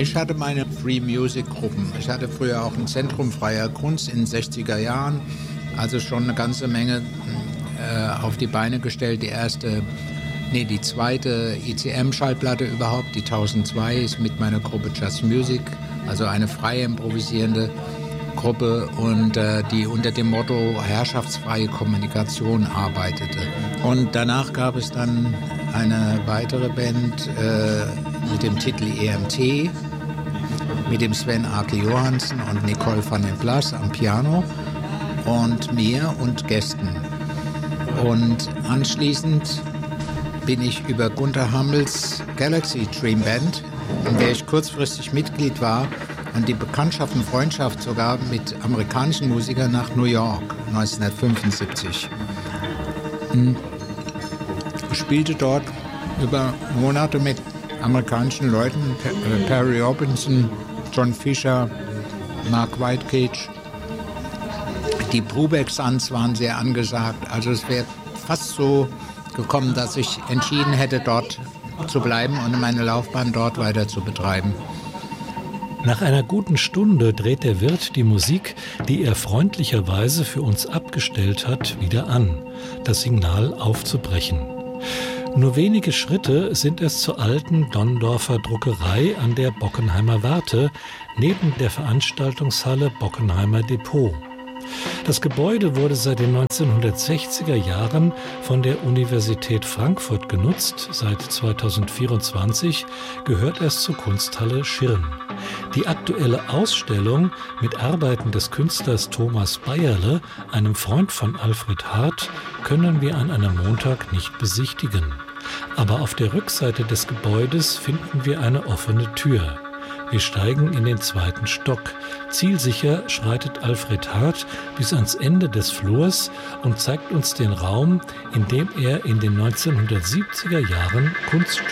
Ich hatte meine Free Music Gruppen. Ich hatte früher auch ein Zentrum freier Kunst in den 60er Jahren. Also schon eine ganze Menge auf die Beine gestellt. Die zweite ECM-Schallplatte überhaupt, die 1002, ist mit meiner Gruppe Just Music, also eine freie improvisierende Gruppe und die unter dem Motto herrschaftsfreie Kommunikation arbeitete. Und danach gab es dann eine weitere Band mit dem Titel EMT, mit dem Sven Ake Johansen und Nicole van den Plas am Piano und mir und Gästen. Und anschließend bin ich über Gunther Hammels Galaxy Dream Band, in der ich kurzfristig Mitglied war, und die Bekanntschaft und Freundschaft sogar mit amerikanischen Musikern nach New York 1975. Ich spielte dort über Monate mit amerikanischen Leuten, Perry Robinson, John Fisher, Mark Whitecage. Die Brubeck Sons waren sehr angesagt. Also es wäre fast so gekommen, dass ich entschieden hätte, dort zu bleiben und meine Laufbahn dort weiter zu betreiben. Nach einer guten Stunde dreht der Wirt die Musik, die er freundlicherweise für uns abgestellt hat, wieder an, das Signal aufzubrechen. Nur wenige Schritte sind es zur alten Donndorfer Druckerei an der Bockenheimer Warte, neben der Veranstaltungshalle Bockenheimer Depot. Das Gebäude wurde seit den 1960er Jahren von der Universität Frankfurt genutzt. Seit 2024 gehört es zur Kunsthalle Schirn. Die aktuelle Ausstellung mit Arbeiten des Künstlers Thomas Bayerle, einem Freund von Alfred Hart, können wir an einem Montag nicht besichtigen. Aber auf der Rückseite des Gebäudes finden wir eine offene Tür. Wir steigen in den 2. Stock. Zielsicher schreitet Alfred Hart bis ans Ende des Flurs und zeigt uns den Raum, in dem er in den 1970er Jahren Kunststücke